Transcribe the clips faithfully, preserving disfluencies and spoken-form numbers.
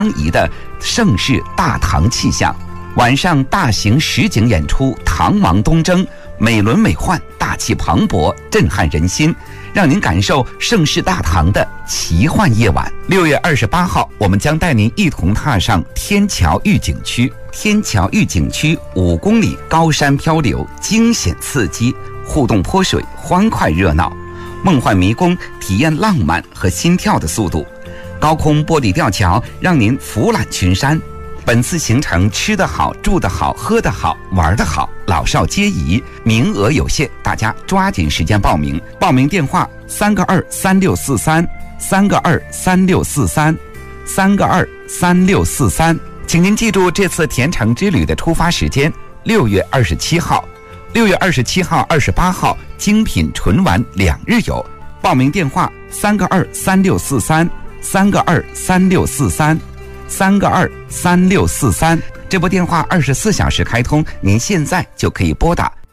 仪的盛世大唐气象。晚上大型实景演出《唐王东征》，美轮美奂，大气磅礴，震撼人心，让您感受盛世大唐的奇幻夜晚。六月二十八号，我们将带您一同踏上天桥御景区。天桥御景区五公里高山漂流，惊险刺激，互动泼水，欢快热闹，梦幻迷宫，体验浪漫和心跳的速度。高空玻璃吊桥让您俯览群山。本次行程吃得好，住得好，喝得好，玩得好，老少皆宜，名额有限，大家抓紧时间报名。报名电话三个二三六四三三个二三六四三三个二三六四三。请您记住这次甜橙之旅的出发时间：六月二十七号、六月二十七号、二十八号，精品纯玩两日游。报名电话三个二三六四三三个二三六四三三个二三六四三。这部电话二十四小时开通，您现在就可以拨打。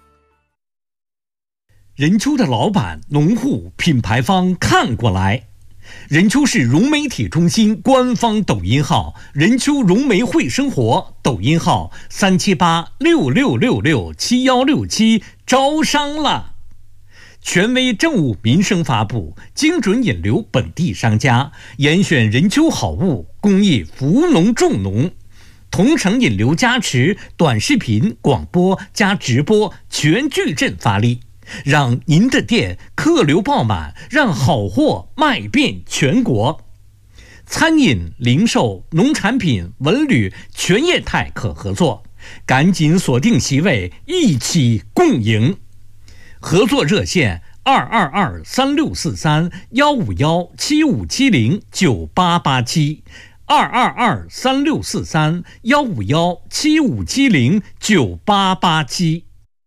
任丘的老板、农户、品牌方看过来。任丘市融媒体中心官方抖音号任丘融媒会生活，抖音号三七八六六六六七幺六七，招商了。权威政务民生发布，精准引流本地商家，严选任丘好物，公益扶农重农，同城引流加持，短视频、广播加直播全矩阵发力，让您的店客流爆满，让好货卖遍全国。餐饮、零售、农产品、文旅全业态可合作，赶紧锁定席位，一起共赢。合作热线二二二三六四三幺五幺七五七零九八八七，二二二三六四三幺五幺七五七零九八八七。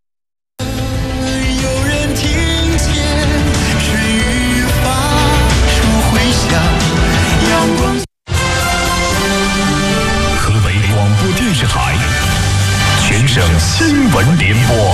有人听见水雨发出回响，阳光。 河北广播电视台全省新闻联播。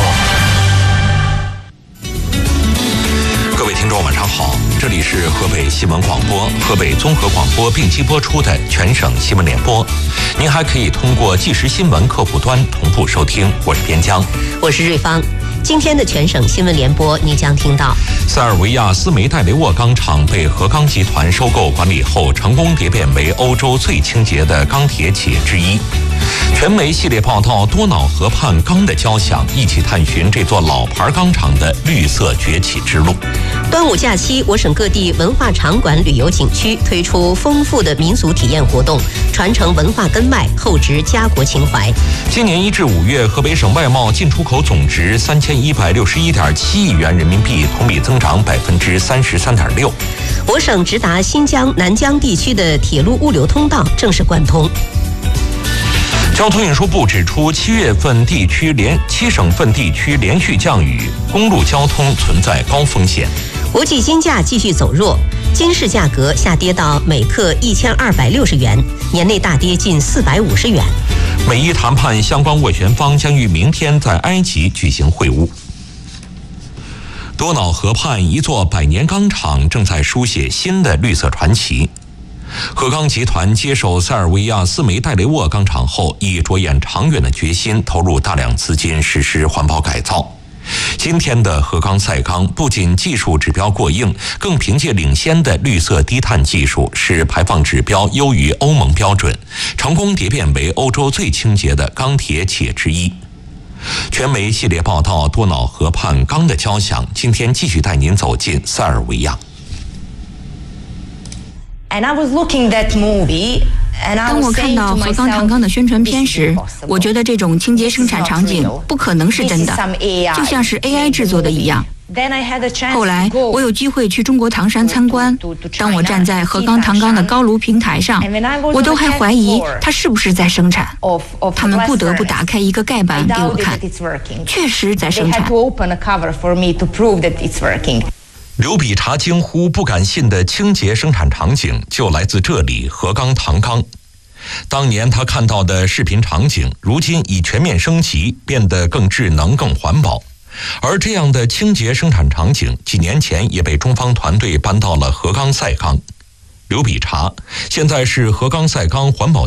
各位听众晚上好，这里是河北新闻广播、河北综合广播并机播出的全省新闻联播。您还可以通过即时新闻客户端同步收听。我是边疆， 我是瑞芳。今天的全省新闻联播，你将听到： 塞尔维亚斯梅代雷沃钢厂被河钢集团收购管理后，成功蝶变为欧洲最清洁的钢铁企业之一。全媒系列报道多瑙河畔钢的交响，一起探寻这座老牌钢厂的绿色崛起之路。 端午假期，我省各地文化场馆、旅游景区推出丰富的民俗体验活动，传承文化根脉，厚植家国情怀。 今年一至五月，河北省外贸进出口总值三千一百六十一点七亿元人民币，同比增长百分之三十三点六。 我省直达新疆、南疆地区的铁路物流通道正式贯通。 交通运输部指出，七月份地区连七省份地区连续降雨，公路交通存在高风险。 国际金价继续走弱，金市价格下跌到每克一千二百六十元，年内大跌近四百五十元。 美伊谈判相关斡旋方将于明天在埃及举行会晤。多瑙河畔一座百年钢厂正在书写新的绿色传奇。河钢集团接手塞尔维亚斯梅代雷沃钢厂后，以着眼长远的决心，投入大量资金实施环保改造。今天的河钢赛钢不仅技术指标过硬，更凭借领先的绿色低碳技术，使排放指标优于欧盟标准，成功蝶变为欧洲最清洁的钢铁企业之一。全媒系列报道多瑙河畔钢的交响，今天继续带您走进塞尔维亚。 当我看到河钢唐钢的宣传片时，我觉得这种清洁生产场景不可能是真的，就像是 A I 制作的一样。后来我有机会去中国唐山参观，当我站在河钢唐钢的高炉平台上，我都还怀疑它是不是在生产。他们不得不打开一个盖板给我看，确实在生产。 刘比查惊呼不敢信的清洁生产场景就来自这里河钢唐钢。当年他看到的视频场景，如今已全面升级，变得更智能、更环保。而这样的清洁生产场景，几年前也被中方团队搬到了河钢赛钢。 刘笔查，现在是河冈赛钢环保